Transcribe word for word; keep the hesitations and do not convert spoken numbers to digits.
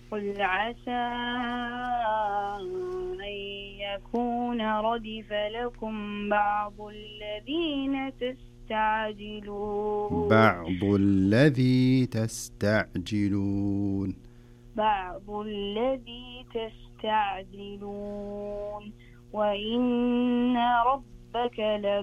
قل عسى أن يكون ردف لكم بعض الذين تستعجلون بعض الذي تستعجلون بعض الذي تستعجلون وإن ربك لذو